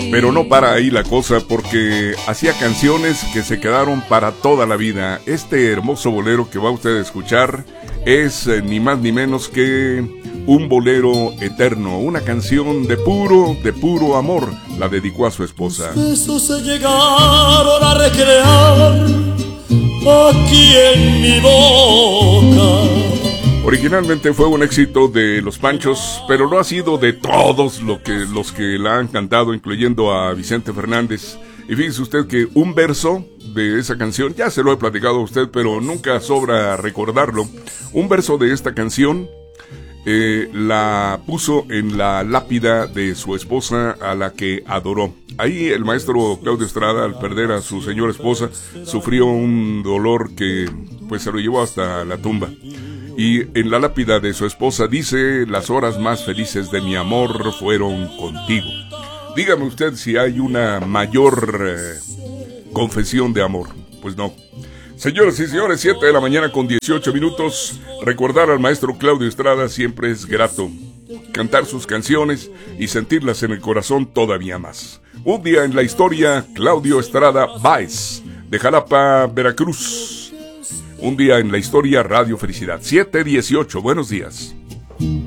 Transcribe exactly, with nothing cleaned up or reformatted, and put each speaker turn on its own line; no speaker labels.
Pero no para ahí la cosa, porque hacía canciones que se quedaron para toda la vida. Este hermoso bolero que va usted a escuchar es eh, ni más ni menos que un bolero eterno, una canción de puro, de puro amor. La dedicó a su esposa.
Los besos se llegaron a recrear aquí en mi boca.
Originalmente fue un éxito de Los Panchos, pero no ha sido de todos lo que, los que la han cantado, incluyendo a Vicente Fernández. Y fíjese usted que un verso de esa canción, ya se lo he platicado a usted, pero nunca sobra recordarlo. Un verso de esta canción eh, la puso en la lápida de su esposa, a la que adoró. Ahí el maestro Claudio Estrada, al perder a su señora esposa, sufrió un dolor que pues se lo llevó hasta la tumba. Y en la lápida de su esposa dice: las horas más felices de mi amor fueron contigo. Dígame usted si hay una mayor eh, confesión de amor. Pues no. Señoras y señores, siete de la mañana con dieciocho minutos. Recordar al maestro Claudio Estrada siempre es grato. Cantar sus canciones y sentirlas en el corazón todavía más. Un día en la historia, Claudio Estrada Báez, de Jalapa, Veracruz. Un día en la historia, Radio Felicidad. siete dieciocho, buenos días.